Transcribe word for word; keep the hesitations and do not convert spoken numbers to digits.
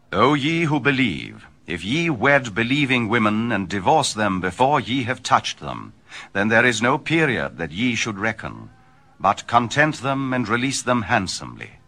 O ye who believe, if ye wed believing women and divorce them before ye have touched them, then there is no period that ye should reckon, but content them and release them handsomely.